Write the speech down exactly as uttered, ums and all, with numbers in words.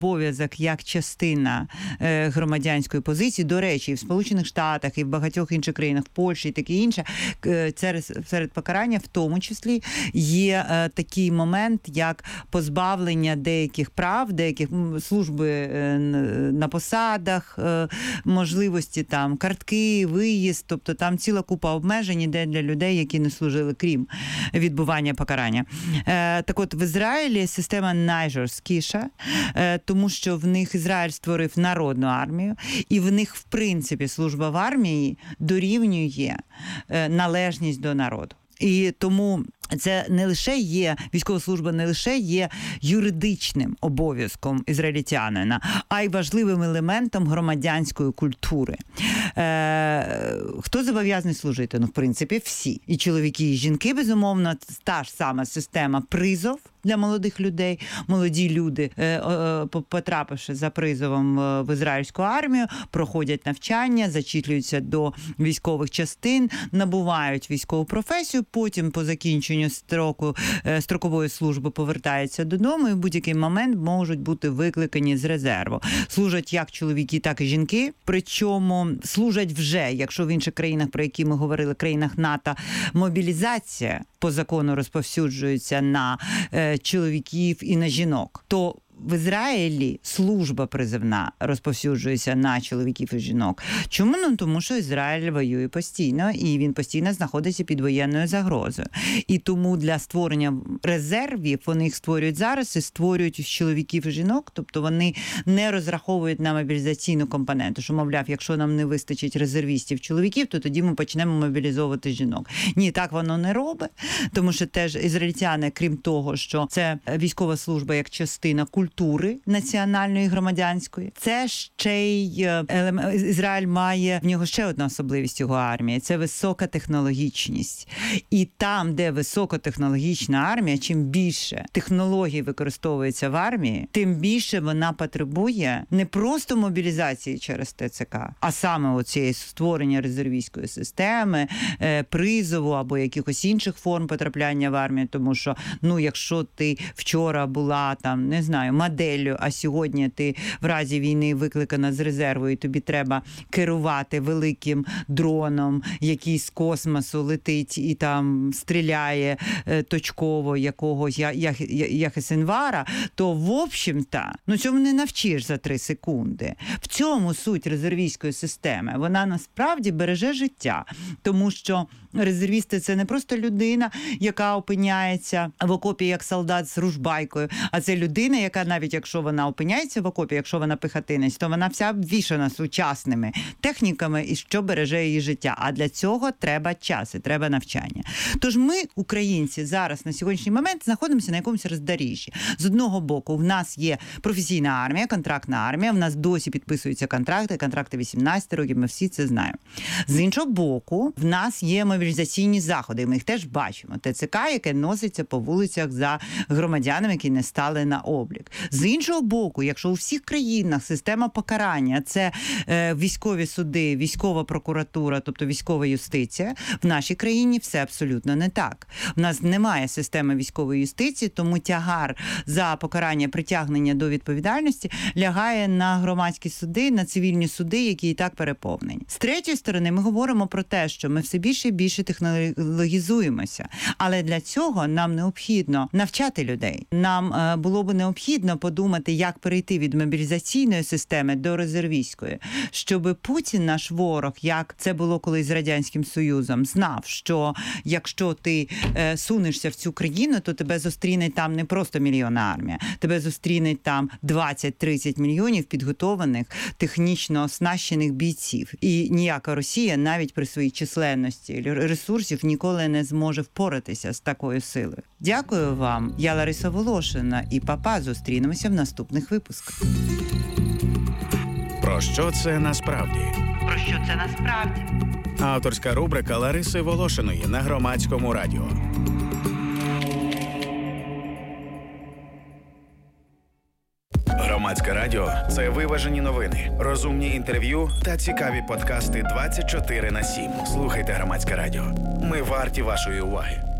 обов'язок як частина е, громадянської позиції. До речі, і в Сполучених Штатах, і в багатьох інших країнах, в Польщі і таке інше, е, серед, серед покарання в тому числі є е, такий момент, як позбавлення деяких прав, деяких служби е, на посадах, е, можливості там картки, виїзд, тобто там ціла купа обмежень іде для людей, які не служили, крім відбування покарання. Е, так от, в Ізраїлі система найжорсткіша, е, тому що в них Ізраїль створив народну армію, і в них, в принципі, служба в армії дорівнює е, належність до народу. І тому це не лише є, військова служба не лише є юридичним обов'язком ізраїльтянина, а й важливим елементом громадянської культури. Е, хто зобов'язаний служити? Ну, в принципі, всі. І чоловіки, і жінки, безумовно, та ж сама система призов для молодих людей. Молоді люди, е, е, потрапивши за призовом в ізраїльську армію, проходять навчання, зачислюються до військових частин, набувають військову професію, потім по закінченню строку, е, строкової служби повертаються додому і в будь-який момент можуть бути викликані з резерву. Служать як чоловіки, так і жінки, причому служать вже, якщо в інших країнах, про які ми говорили, країнах НАТО, мобілізація по закону розповсюджується на е, чоловіків і на жінок, то в Ізраїлі служба призовна розповсюджується на чоловіків і жінок. Чому? Ну, тому що Ізраїль воює постійно, і він постійно знаходиться під воєнною загрозою. І тому для створення резервів, вони їх створюють зараз і створюють із чоловіків і жінок, тобто вони не розраховують на мобілізаційну компоненту, що, мовляв, якщо нам не вистачить резервістів чоловіків, то тоді ми почнемо мобілізовувати жінок. Ні, так воно не робить, тому що теж ізраїльтяни, крім того, що це військова служба як частина культури, культури національної, громадянської. Це ще й елемент. Ізраїль має, в нього ще одна особливість його армії – це висока технологічність. І там, де високотехнологічна армія, чим більше технологій використовується в армії, тим більше вона потребує не просто мобілізації через ТЦК, а саме оцієї створення резервістської системи, призову або якихось інших форм потрапляння в армію, тому що, ну, якщо ти вчора була там, не знаю, моделлю, а сьогодні ти в разі війни викликана з резерву і тобі треба керувати великим дроном, який з космосу летить і там стріляє е, точково якогось я, я, я, Яхесенвара, то, в общем-то, ну цьому не навчиш за три секунди. В цьому суть резервістської системи. Вона насправді береже життя, тому що резервісти – це не просто людина, яка опиняється в окопі як солдат з ружбайкою, а це людина, яка навіть якщо вона опиняється в окопі, якщо вона пехотинець, то вона вся обвішана сучасними техніками, і що береже її життя. А для цього треба час і треба навчання. Тож ми, українці, зараз на сьогоднішній момент знаходимося на якомусь роздоріжжі. З одного боку, в нас є професійна армія, контрактна армія, в нас досі підписуються контракти, контракти вісімнадцять років, ми всі це знаємо. З іншого боку, в нас є мобілізаційні заходи, ми їх теж бачимо. ТЦК, яке носиться по вулицях за громадянами, які не стали на облік. З іншого боку, якщо у всіх країнах система покарання – це е, військові суди, військова прокуратура, тобто військова юстиція, в нашій країні все абсолютно не так. В нас немає системи військової юстиції, тому тягар за покарання, притягнення до відповідальності лягає на громадські суди, на цивільні суди, які і так переповнені. З третьої сторони, ми говоримо про те, що ми все більше і більше технологізуємося. Але для цього нам необхідно навчати людей. Нам е, було б необхідно подумати, як перейти від мобілізаційної системи до резервістської, щоб Путін, наш ворог, як це було колись з Радянським Союзом, знав, що якщо ти е, сунешся в цю країну, то тебе зустріне там не просто мільйонна армія, тебе зустріне там двадцять-тридцять мільйонів підготованих, технічно оснащених бійців. І ніяка Росія навіть при своїй численності ресурсів ніколи не зможе впоратися з такою силою. Дякую вам. Я Лариса Волошина і Папа. Зустрінемося в наступних випусках. Про що це насправді? Про що це насправді? Авторська рубрика Лариси Волошиної на Громадському радіо. Громадське радіо – це виважені новини, розумні інтерв'ю та цікаві подкасти двадцять чотири на сім. Слухайте Громадське радіо. Ми варті вашої уваги.